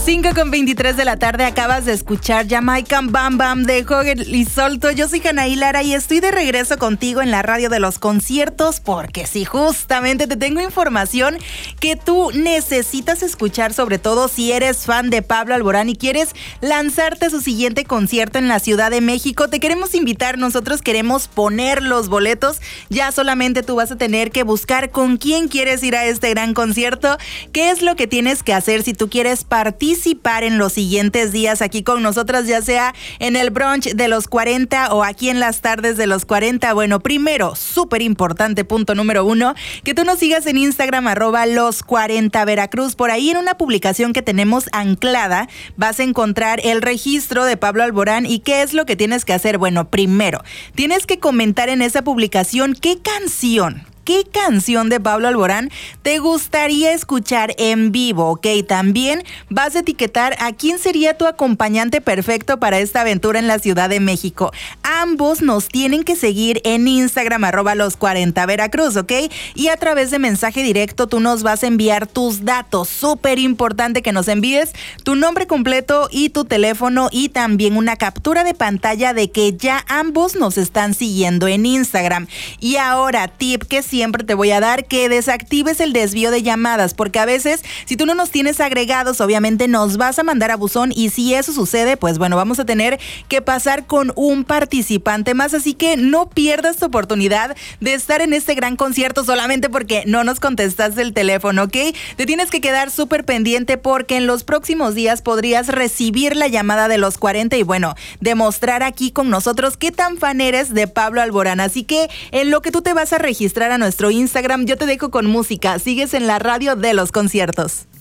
5:23 de la tarde, acabas de escuchar Jamaican Bam Bam de Joel y Solto. Yo soy Janaí Lara y estoy de regreso contigo en la radio de los conciertos porque sí, justamente te tengo información que tú necesitas escuchar, sobre todo si eres fan de Pablo Alborán y quieres lanzarte a su siguiente concierto en la Ciudad de México. Te queremos invitar, nosotros queremos poner los boletos, ya solamente tú vas a tener que buscar con quién quieres ir a este gran concierto, qué es lo que tienes que hacer si tú quieres participar en los siguientes días aquí con nosotras, ya sea en el brunch de los 40 o aquí en las tardes de los 40. Bueno, primero, súper importante, punto número 1, que tú nos sigas en Instagram, @los40 Veracruz. Por ahí en una publicación que tenemos anclada vas a encontrar el registro de Pablo Alborán. ¿Y qué es lo que tienes que hacer? Bueno, primero, tienes que comentar en esa publicación ¿qué canción de Pablo Alborán te gustaría escuchar en vivo? Ok, también vas a etiquetar a quién sería tu acompañante perfecto para esta aventura en la Ciudad de México. Ambos nos tienen que seguir en Instagram, @los40 Veracruz, ok, y a través de mensaje directo tú nos vas a enviar tus datos. Súper importante que nos envíes tu nombre completo y tu teléfono y también una captura de pantalla de que ya ambos nos están siguiendo en Instagram. Y ahora, tip que siempre te voy a dar, que desactives el desvío de llamadas, porque a veces si tú no nos tienes agregados, obviamente nos vas a mandar a buzón, y si eso sucede, pues bueno, vamos a tener que pasar con un participante más, así que no pierdas tu oportunidad de estar en este gran concierto solamente porque no nos contestaste el teléfono, ¿ok? Te tienes que quedar súper pendiente porque en los próximos días podrías recibir la llamada de los 40 y bueno, demostrar aquí con nosotros qué tan fan eres de Pablo Alborán. Así que en lo que tú te vas a registrar a nuestro Instagram, yo te dejo con música. Sigues en la radio de los conciertos.